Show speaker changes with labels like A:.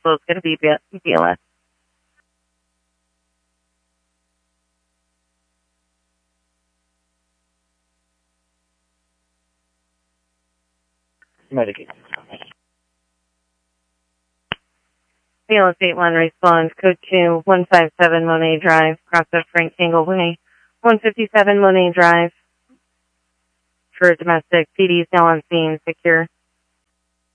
A: so it's going to be BLS.
B: Medicaid.
A: BLS 81 responds, code 2, 157 Monet Drive, cross of Frank Tangle Way, 157 Monet Drive. For domestic, PD is now on scene, secure.